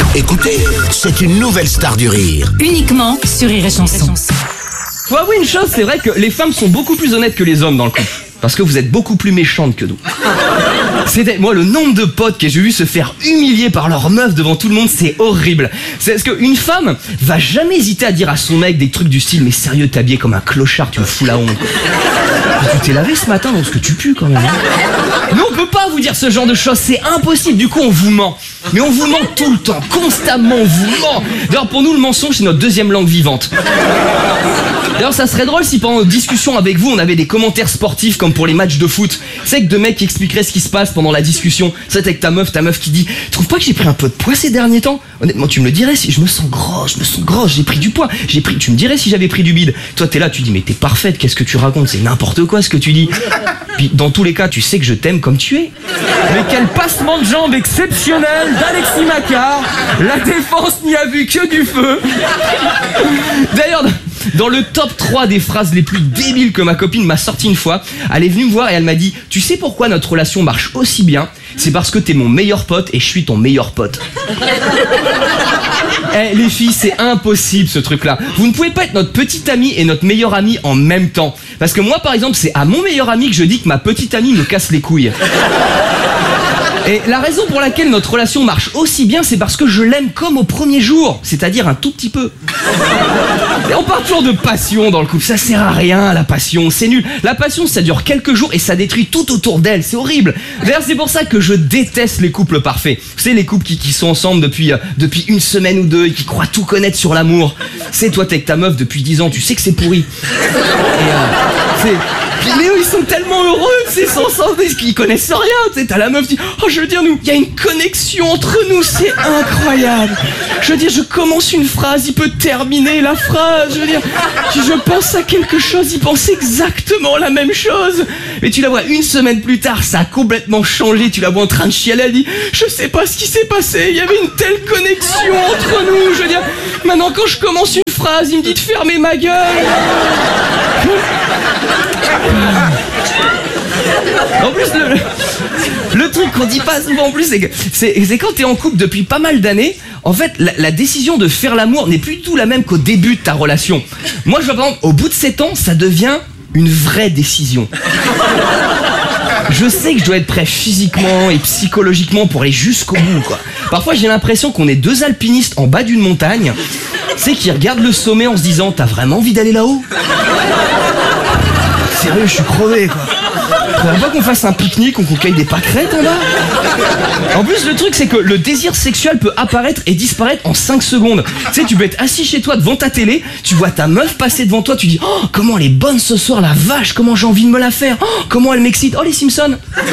Écoutez, c'est une nouvelle star du rire. Uniquement sur Rire et Chanson. Faut avouer une chose, c'est vrai que les femmes sont beaucoup plus honnêtes que les hommes dans le couple. Parce que vous êtes beaucoup plus méchantes que nous. Moi, le nombre de potes que j'ai vu se faire humilier par leur meuf devant tout le monde, c'est horrible. C'est parce qu'une femme va jamais hésiter à dire à son mec des trucs du style « Mais sérieux, t'es habillé comme un clochard, tu me fous la honte. » Tu t'es lavé ce matin, parce que tu pues quand même. Hein. Nous, on peut pas vous dire ce genre de choses, c'est impossible. Du coup, on vous ment. Mais on vous ment tout le temps, constamment, on vous ment. D'ailleurs, pour nous, le mensonge, c'est notre deuxième langue vivante. D'ailleurs, ça serait drôle si pendant nos discussions avec vous, on avait des commentaires sportifs comme pour les matchs de foot. C'est que deux mecs qui expliqueraient ce qui se passe pendant la discussion. C'est avec ta meuf qui dit « Tu trouves pas que j'ai pris un peu de poids ces derniers temps ?» Honnêtement, tu me le dirais si je me sens grosse, j'ai pris du poids. Tu me dirais si j'avais pris du bide. Toi, t'es là, tu dis « Mais t'es parfaite, qu'est-ce que tu racontes? C'est n'importe quoi ce que tu dis. » Puis, dans tous les cas, tu sais que je t'aime comme tu es. Mais quel passement de jambes exceptionnel d'Alexis Macquart. La défense n'y a vu que du feu. D'ailleurs, dans le top 3 des phrases les plus débiles que ma copine m'a sorti une fois, elle est venue me voir et elle m'a dit « Tu sais pourquoi notre relation marche aussi bien? C'est parce que t'es mon meilleur pote et je suis ton meilleur pote. » Eh les filles, c'est impossible ce truc-là. Vous ne pouvez pas être notre petite amie et notre meilleure amie en même temps. Parce que moi, par exemple, c'est à mon meilleur ami que je dis que ma petite amie me casse les couilles. Et la raison pour laquelle notre relation marche aussi bien, c'est parce que je l'aime comme au premier jour, c'est-à-dire un tout petit peu. Et on parle toujours de passion dans le couple, ça sert à rien la passion, c'est nul. La passion, ça dure quelques jours et ça détruit tout autour d'elle, c'est horrible. D'ailleurs, c'est pour ça que je déteste les couples parfaits. Vous savez, les couples qui sont ensemble depuis une semaine ou deux et qui croient tout connaître sur l'amour. C'est toi, t'es avec ta meuf depuis 10 ans, tu sais que c'est pourri. Et mais eux, ils sont tellement heureux, tu sais, ensemble, ils connaissent rien, tu sais, t'as la meuf qui dit « Oh, je veux dire, il y a une connexion entre nous, c'est incroyable. Je veux dire, je commence une phrase, il peut terminer la phrase, je veux dire, je pense à quelque chose, il pense exactement la même chose. » Mais tu la vois une semaine plus tard, ça a complètement changé, tu la vois en train de chialer, elle dit « Je sais pas ce qui s'est passé, il y avait une telle connexion entre nous, je veux dire, maintenant quand je commence une phrase, il me dit de fermer ma gueule. » En plus, le truc qu'on dit pas souvent en plus, c'est quand t'es en couple depuis pas mal d'années, en fait, la décision de faire l'amour n'est plus du tout la même qu'au début de ta relation. Moi, je vois par exemple, au bout de 7 ans, ça devient une vraie décision. Je sais que je dois être prêt physiquement et psychologiquement pour aller jusqu'au bout, quoi. Parfois, j'ai l'impression qu'on est deux alpinistes en bas d'une montagne, tu sais, qui regardent le sommet en se disant « T'as vraiment envie d'aller là-haut ?» Sérieux, je suis crevé, quoi. Faudrait pas qu'on fasse un pique-nique ou qu'on cueille des pâquerettes en bas. En plus, le truc, c'est que le désir sexuel peut apparaître et disparaître en 5 secondes. Tu sais, tu peux être assis chez toi devant ta télé, tu vois ta meuf passer devant toi, tu dis « Oh, comment elle est bonne ce soir, la vache, comment j'ai envie de me la faire. Oh, comment elle m'excite. Oh, les Simpsons. »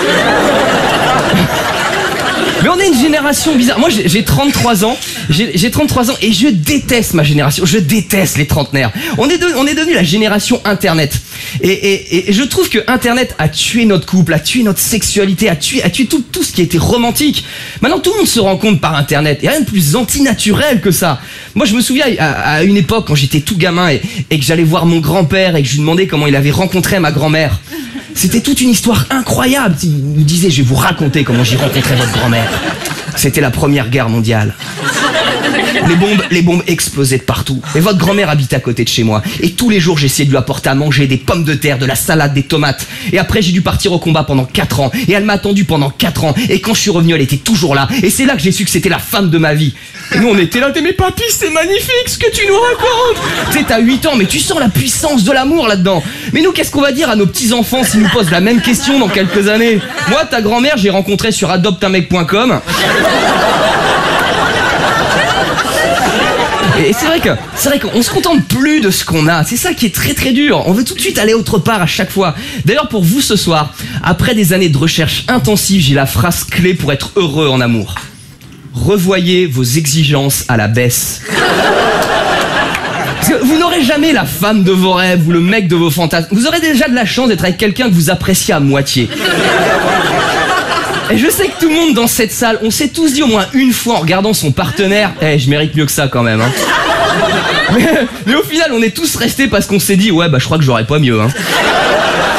Mais on est une génération bizarre. Moi, j'ai 33 ans. J'ai 33 ans et je déteste ma génération. Je déteste les trentenaires. On est devenu la génération Internet. Et je trouve que Internet a tué notre couple, a tué notre sexualité, a tué tout ce qui était romantique. Maintenant, tout le monde se rend compte par Internet. Il n'y a rien de plus antinaturel que ça. Moi, je me souviens à une époque quand j'étais tout gamin et que j'allais voir mon grand-père et que je lui demandais comment il avait rencontré ma grand-mère. C'était toute une histoire incroyable. Il me disait, je vais vous raconter comment j'ai rencontré votre grand-mère. C'était la Première Guerre mondiale. Les bombes explosaient de partout. Et votre grand-mère habitait à côté de chez moi. Et tous les jours, j'essayais de lui apporter à manger des pommes de terre, de la salade, des tomates. Et après, j'ai dû partir au combat pendant 4 ans. Et elle m'a attendu pendant 4 ans. Et quand je suis revenu, elle était toujours là. Et c'est là que j'ai su que c'était la femme de ma vie. Et nous, on était là, mais papy, c'est magnifique ce que tu nous racontes. Tu sais, t'as 8 ans, mais tu sens la puissance de l'amour là-dedans. Mais nous, qu'est-ce qu'on va dire à nos petits-enfants s'ils nous posent la même question dans quelques années? Moi, ta grand-mère, j'ai rencontré sur adopteunmec.com. Et c'est vrai qu'on se contente plus de ce qu'on a. C'est ça qui est très très dur. On veut tout de suite aller autre part à chaque fois. D'ailleurs, pour vous ce soir, après des années de recherche intensive, j'ai la phrase clé pour être heureux en amour. Revoyez vos exigences à la baisse. Parce que vous n'aurez jamais la femme de vos rêves ou le mec de vos fantasmes. Vous aurez déjà de la chance d'être avec quelqu'un que vous appréciez à moitié. Et je sais que tout le monde dans cette salle, on s'est tous dit au moins une fois en regardant son partenaire « je mérite mieux que ça quand même. Hein. » mais au final, on est tous restés parce qu'on s'est dit « Ouais, je crois que j'aurais pas mieux. Hein. »